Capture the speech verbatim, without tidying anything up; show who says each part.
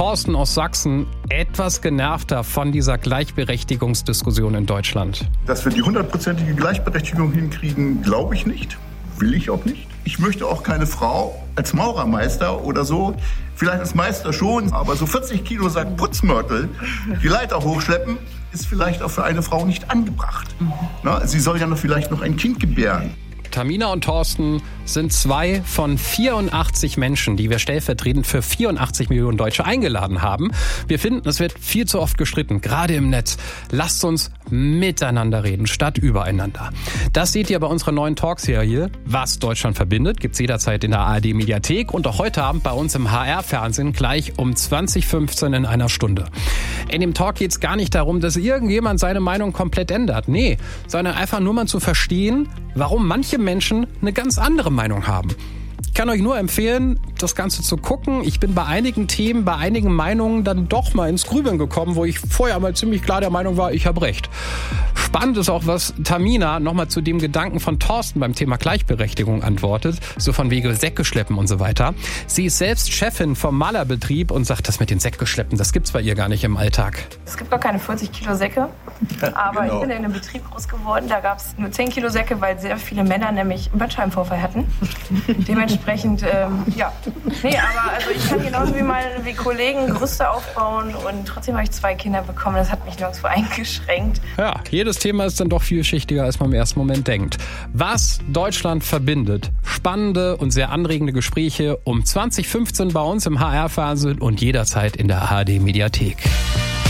Speaker 1: Thorsten aus Sachsen, etwas genervter von dieser Gleichberechtigungsdiskussion in Deutschland.
Speaker 2: Dass wir die hundertprozentige Gleichberechtigung hinkriegen, glaube ich nicht. Will ich auch nicht. Ich möchte auch keine Frau als Maurermeister oder so, vielleicht als Meister schon, aber so vierzig Kilo Sack Putzmörtel die Leiter hochschleppen, ist vielleicht auch für eine Frau nicht angebracht. Na, sie soll ja noch vielleicht noch ein Kind gebären.
Speaker 1: Tamina und Thorsten sind zwei von vierundachtzig Menschen, die wir stellvertretend für vierundachtzig Millionen Deutsche eingeladen haben. Wir finden, es wird viel zu oft gestritten, gerade im Netz. Lasst uns miteinander reden, statt übereinander. Das seht ihr bei unserer neuen Talkserie, Was Deutschland verbindet, gibt's jederzeit in der A R D-Mediathek und auch heute Abend bei uns im H R-Fernsehen gleich um zwanzig fünfzehn in einer Stunde. In dem Talk geht's gar nicht darum, dass irgendjemand seine Meinung komplett ändert. Nee, sondern einfach nur mal zu verstehen, warum manche Menschen eine ganz andere Meinung haben. Ich kann euch nur empfehlen, das Ganze zu gucken. Ich bin bei einigen Themen, bei einigen Meinungen dann doch mal ins Grübeln gekommen, wo ich vorher mal ziemlich klar der Meinung war, ich habe recht. Spannend ist auch, was Tamina nochmal zu dem Gedanken von Thorsten beim Thema Gleichberechtigung antwortet, so von wegen Säckeschleppen und so weiter. Sie ist selbst Chefin vom Malerbetrieb und sagt, das mit den Säckeschleppen, das gibt's bei ihr gar nicht im Alltag.
Speaker 3: Es gibt gar keine vierzig Kilo Säcke, aber genau. Ich bin in einem Betrieb groß geworden, da gab es nur zehn Kilo Säcke, weil sehr viele Männer nämlich einen Bandscheibenvorfall hatten. Dementsprechend, ähm, ja. Nee, aber also ich kann genauso wie meine wie Kollegen Gerüste aufbauen und trotzdem habe ich zwei Kinder bekommen, das hat mich nirgendwo eingeschränkt.
Speaker 1: Ja, jedes Thema ist dann doch vielschichtiger, als man im ersten Moment denkt. Was Deutschland verbindet. Spannende und sehr anregende Gespräche um zwanzig fünfzehn bei uns im H R-Fernsehen und jederzeit in der A R D-Mediathek.